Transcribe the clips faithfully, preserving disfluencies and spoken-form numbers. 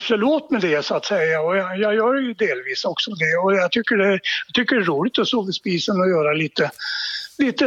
förlåt med det så att säga, och jag, jag gör ju delvis också det, och jag tycker det, jag tycker det är roligt att stå vid spisen och göra lite, lite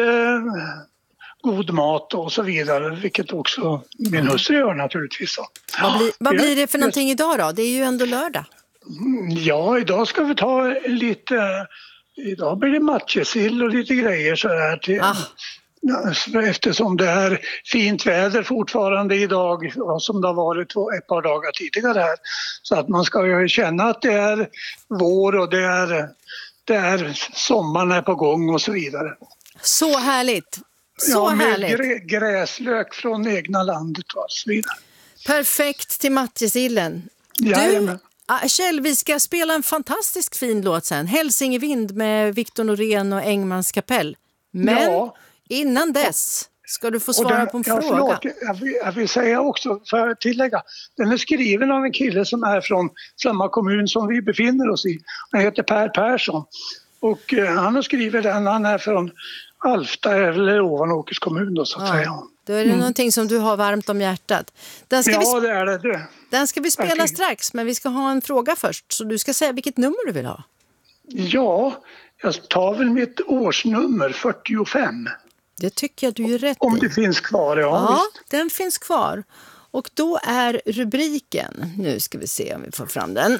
god mat och så vidare, vilket också min hustru gör naturligtvis. Vad, blir, vad blir det för någonting idag då? Det är ju ändå lördag. Ja, idag ska vi ta lite, idag blir det matjessill och lite grejer så här till, Ah. eftersom det är fint väder fortfarande idag som det har varit ett par dagar tidigare här. Så att man ska ju känna att det är vår och det är, det är sommaren är på gång och så vidare. Så härligt. Så ja, med härligt. Grä, gräslök från egna landet och så vidare. Perfekt till matjessillen. Jajamän. Du, Kjell, vi ska spela en fantastisk fin låt sen. Hälsingevind med Victor Norén och Engmans kapell. Men ja. innan dess ska du få svara den, på en ja, fråga. Förlåt, jag, vill, jag vill säga också, för att tillägga, den är skriven av en kille som är från samma kommun som vi befinner oss i. Han heter Per Persson. Och eh, han har skrivit den, han är från Alfta eller Ovanåkers kommun då, så att Ja, säga. då är det mm. någonting som du har varmt om hjärtat. Den ska ja, vi, det är det. det. Den ska vi spela Verkligen. strax, men vi ska ha en fråga först. Så du ska säga vilket nummer du vill ha. Ja, jag tar väl mitt årsnummer fyrtiofem. Det tycker jag du är rätt Om i. det finns kvar, ja. Ja, visst. den finns kvar. Och då är rubriken, nu ska vi se om vi får fram den,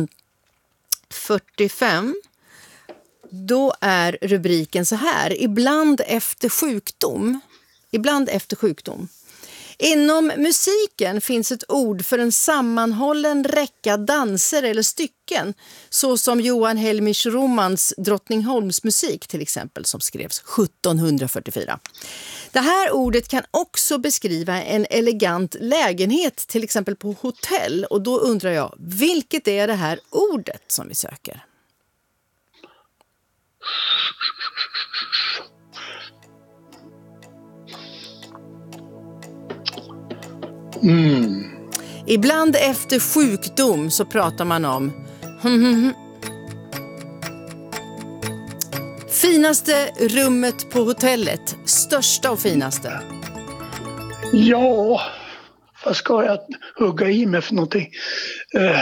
fyrtiofem. Då är rubriken så här: ibland efter sjukdom. Ibland efter sjukdom. Inom musiken finns ett ord för en sammanhållen räcka danser eller stycken, så som Johan Helmich Romans Drottningholms musik till exempel, som skrevs sjuttonhundrafyrtiofyra. Det här ordet kan också beskriva en elegant lägenhet, till exempel på hotell, och då undrar jag, vilket är det här ordet som vi söker? Mm. Ibland efter sjukdom så pratar man om finaste rummet på hotellet, största och finaste. Ja, vad ska jag hugga i mig för någonting? Uh.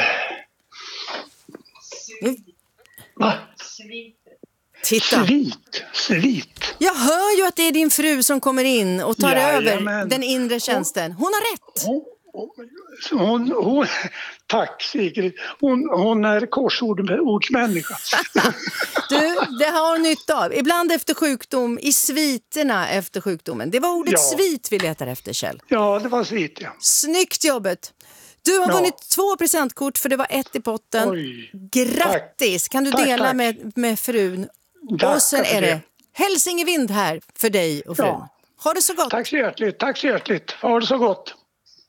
Va? Titta. Svit, svit. Jag hör ju att det är din fru som kommer in och tar Jajamän. över den inre tjänsten. Hon har rätt. Hon, hon, hon, tack Sigrid. Hon, hon är korsordsmänniska. Du, det har hon nytta av. Ibland efter sjukdom, i sviterna efter sjukdomen. Det var ordet ja. svit vi letar efter, Kjell. Ja, det var svit, ja. Snyggt jobbet. Du har ja. vunnit två presentkort för det var ett i potten. Oj. Grattis! Tack. Kan du tack, dela tack. Med, med frun? Tack och sen är det, det Hälsingevind här för dig och frun. Ja. Ha det så gott! Tack så hjärtligt, tack så hjärtligt. Ha det så gott!